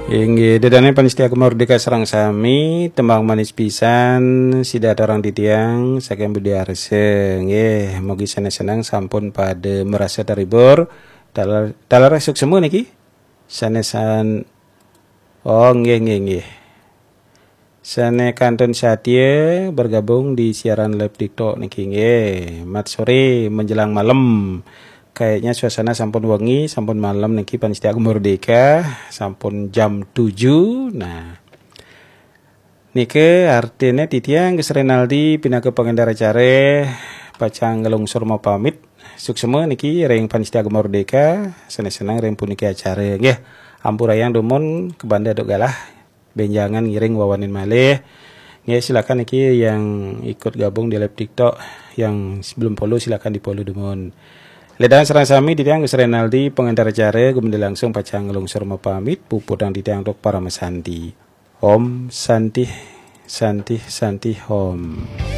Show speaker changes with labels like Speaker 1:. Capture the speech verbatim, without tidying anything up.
Speaker 1: Inggih dedane panitia Merdeka Serang Sami tembang manis pisan sida orang titiang saking Budi Arse nggih mugi senang-senang sampun pada merasa terhibur dalar dalar esuk semua niki sanesan oh nggih nggih nggih sane kantun satya bergabung di siaran live TikTok niki nggih mat sore menjelang malam. Kayaknya suasana sampun wengi, sampun malam niki panitia Merdeka, sampun jam tujuh. Nah, niki artinya titiang geus Renaldi pinake pengendara care pacang ngelungsur mau pamit. Suksema niki reng panitia Merdeka, senang-senang reng puniki acara nggih. Ampurayang dumun ke banda dok galah. Benjangan ngiring wawanin malih. Nggih silakan niki yang ikut gabung di live TikTok yang belum follow silakan di-follow dumun. Ledan serang sami ditiang Gus Renaldi pengendara jare gumende langsung pacang ngelungsur mau pamit pupudang ditiang dok para mesanti. Om Santi Santi Santi Om.